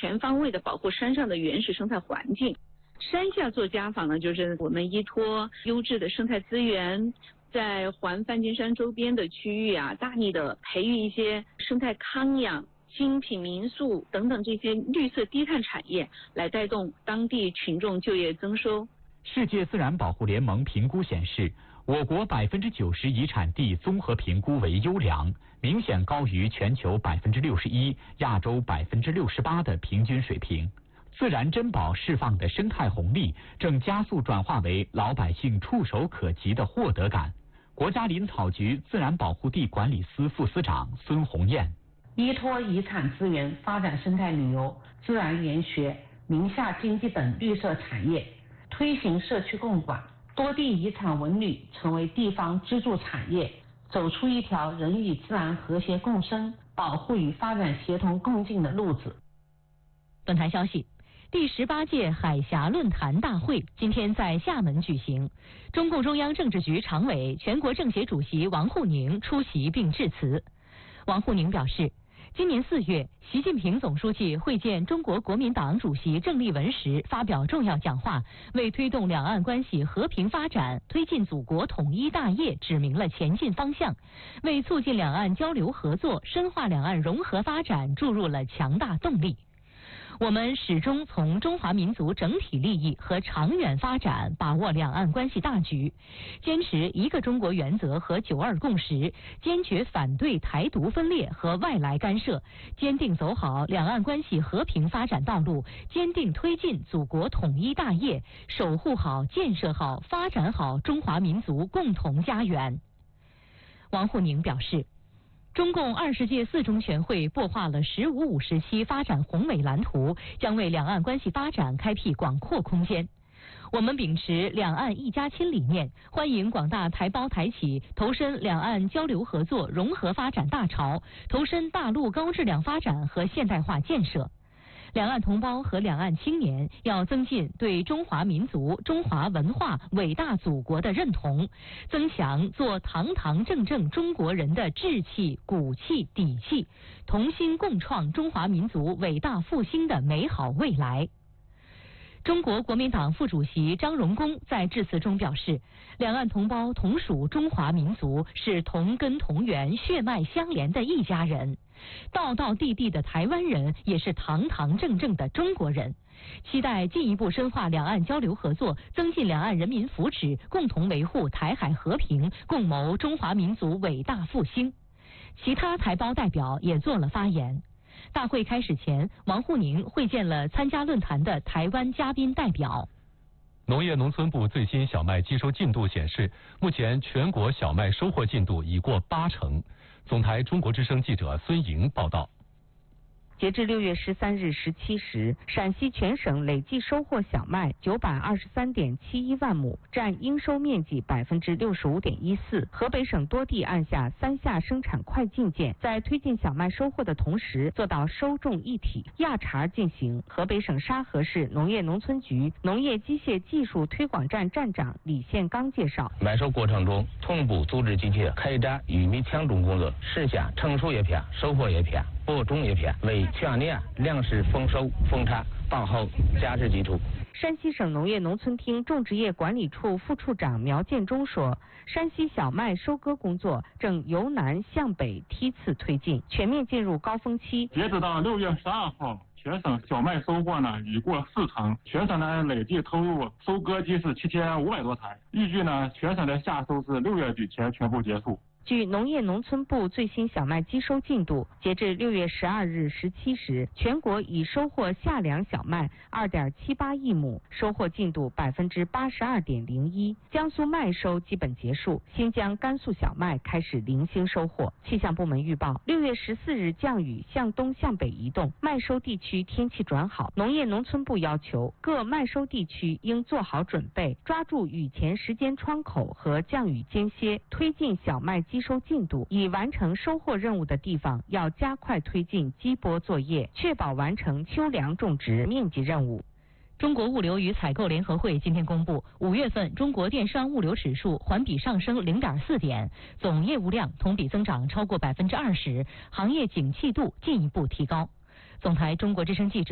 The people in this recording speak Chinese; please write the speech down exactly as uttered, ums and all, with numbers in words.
全方位的保护山上的原始生态环境。山下做家访呢，就是我们依托优质的生态资源，在环梵净山周边的区域啊，大力的培育一些生态康养、精品民宿等等这些绿色低碳产业，来带动当地群众就业增收。 世界自然保护联盟评估显示，我国百分之九十遗产地综合评估为优良，明显高于全球百分之六十一、亚洲百分之六十八的平均水平。自然珍宝释放的生态红利正加速转化为老百姓触手可及的获得感。国家林草局自然保护地管理司副司长孙红艳： 依托遗产资源发展生态旅游、自然研学、林下经济等绿色产业，推行社区共管，多地遗产文旅成为地方支柱产业，走出一条人与自然和谐共生、保护与发展协同共进的路子。 本台消息，第十八届海峡论坛大会今天在厦门举行，中共中央政治局常委、全国政协主席王沪宁出席并致辞。王沪宁表示，今年四月，习近平总书记会见中国国民党主席郑丽文时发表重要讲话，为推动两岸关系和平发展、推进祖国统一大业指明了前进方向，为促进两岸交流合作、深化两岸融合发展注入了强大动力。我们始终从中华民族整体利益和长远发展把握两岸关系大局，坚持一个中国原则和九二共识，坚决反对台独分裂和外来干涉，坚定走好两岸关系和平发展道路，坚定推进祖国统一大业，守护好、建设好、发展好中华民族共同家园。王沪宁表示，中共二十届四中全会擘画了“十五五”时期发展宏伟蓝图，将为两岸关系发展开辟广阔空间。我们秉持两岸一家亲理念，欢迎广大台胞台企投身两岸交流合作融合发展大潮，投身大陆高质量发展和现代化建设。两岸同胞和两岸青年要增进对中华民族、中华文化、伟大祖国的认同，增强做堂堂正正中国人的志气、骨气、底气，同心共创中华民族伟大复兴的美好未来。中国国民党副主席张荣恭在致辞中表示，两岸同胞同属中华民族，是同根同源、血脉相连的一家人。道道地地的台湾人也是堂堂正正的中国人，期待进一步深化两岸交流合作，增进两岸人民福祉，共同维护台海和平，共谋中华民族伟大复兴。其他台胞代表也做了发言。大会开始前，王沪宁会见了参加论坛的台湾嘉宾代表。 农业农村部最新小麦机收进度显示，目前全国小麦收获进度已过八成。总台中国之声记者孙莹报道。 截至六月十三日十七时，陕西全省累计收获小麦九百二十三点七一万亩，占应收面积百分之六十五点一四。河北省多地按下三下生产快进键，在推进小麦收获的同时，做到收种一体、压茬进行。河北省沙河市农业农村局农业机械技术推广站站长李宪刚介绍， 麦收过程中，同步组织机器开展玉米抢种工作，实现成熟叶片、收获叶片、播种叶片，为全年粮食丰收丰产打好价值基础。 山西省农业农村厅种植业管理处副处长苗建中说，山西小麦收割工作正由南向北梯次推进，全面进入高峰期。 截止到六月十二号，全省小麦收获呢已过四成，全省呢累计投入收割机是七千五百多台，预计呢全省的夏收是六月底前全部结束。 据农业农村部最新小麦机收进度，截至六月十二日十七时，全国已收获夏粮小麦二点七八亿亩，收获进度百分之八十二点零一。江苏麦收基本结束，新疆、甘肃小麦开始零星收获。气象部门预报，六月十四日降雨向东向北移动，麦收地区天气转好。农业农村部要求各麦收地区应做好准备，抓住雨前时间窗口和降雨间歇，推进小麦机收进度。已完成收获任务的地方要加快推进基播作业，确保完成秋粮种植面积任务。 中国物流与采购联合会今天公布，五月份中国电商物流指数环比上升零点四点，总业务量同比增长超过百分之二十，行业景气度进一步提高。总台中国之声记者